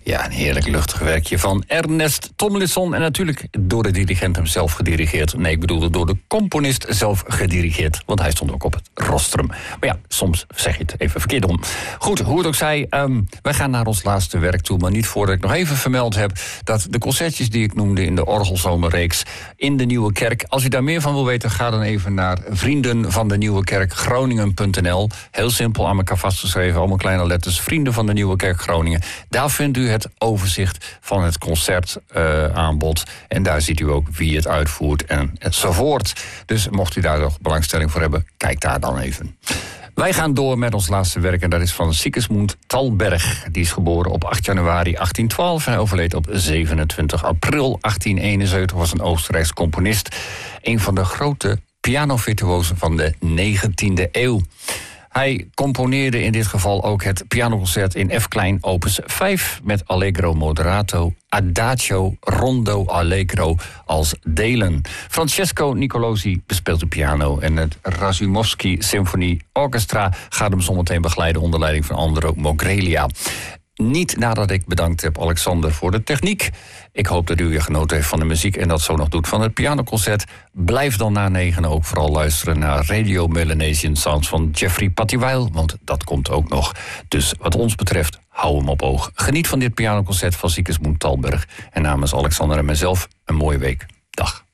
Ja, een heerlijk luchtig werkje van Ernest Tomlinson. En natuurlijk door de dirigent hem zelf gedirigeerd. Nee, ik bedoelde door de componist zelf gedirigeerd. Want hij stond ook op het rostrum. Maar ja, soms zeg je het even verkeerd om. Goed, hoe het ook zij, wij gaan naar ons laatste werk toe. Maar niet voordat ik nog even vermeld heb dat de concertjes die ik noemde in de Orgelzomerreeks in de Nieuwe Kerk. Als u daar meer van wil weten, ga dan even naar Vrienden van de Nieuwe Kerk Groningen.nl. Heel simpel aan elkaar vastgeschreven, allemaal kleine letters. Vrienden van de Nieuwe Kerk Groningen. Daar vindt u het overzicht van het concertaanbod. En daar ziet u ook wie het uitvoert en enzovoort. Dus mocht u daar nog belangstelling voor hebben, kijk daar dan even. Wij gaan door met ons laatste werk en dat is van Sigismund Thalberg. Die is geboren op 8 januari 1812 en overleed op 27 april 1871. Was een Oostenrijks componist. Een van de grote pianovirtuosen van de 19e eeuw. Hij componeerde in dit geval ook het pianoconcert in F klein opus 5... met Allegro moderato, Adagio, Rondo Allegro als delen. Francesco Nicolosi bespeelt de piano en het Razumovsky Symphony Orchestra gaat hem zometeen begeleiden onder leiding van Andro Mogrelia. Niet nadat ik bedankt heb Alexander voor de techniek. Ik hoop dat u weer genoten heeft van de muziek en dat zo nog doet van het pianoconcert. Blijf dan na 9 ook vooral luisteren naar Radio Melanesian Sounds van Jeffrey Pattiweil, want dat komt ook nog. Dus wat ons betreft, hou hem op oog. Geniet van dit pianoconcert van Sigismund Thalberg. En namens Alexander en mezelf een mooie week. Dag.